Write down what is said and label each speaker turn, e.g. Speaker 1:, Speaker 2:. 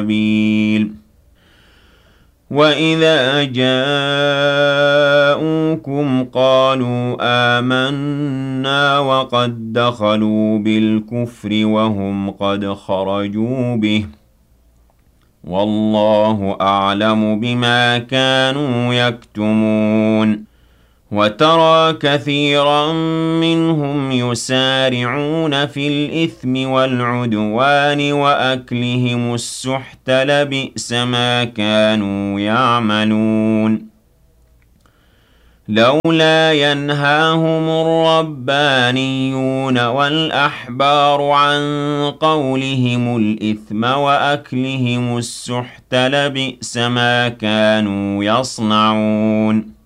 Speaker 1: سبيل وَإِذَا جَاءُوكُمْ قَالُوا آمَنَّا وَقَدْ دَخَلُوا بِالْكُفْرِ وَهُمْ قَدْ خَرَجُوا بِهِ وَاللَّهُ أَعْلَمُ بِمَا كَانُوا يَكْتُمُونَ وَتَرَى كَثِيرًا مِّنْهُمْ يُسَارِعُونَ فِي الْإِثْمِ وَالْعُدْوَانِ وَأَكْلِهِمُ السُّحْتَ ۚ لَبِئْسَ مَا كَانُوا يَعْمَلُونَ لَوْلَا يَنْهَاهُمُ الرَّبَّانِيُّونَ وَالْأَحْبَارُ عَن قَوْلِهِمُ الْإِثْمَ وَأَكْلِهِمُ السُّحْتَ ۚ لَبِئْسَ مَا كَانُوا يَصْنَعُونَ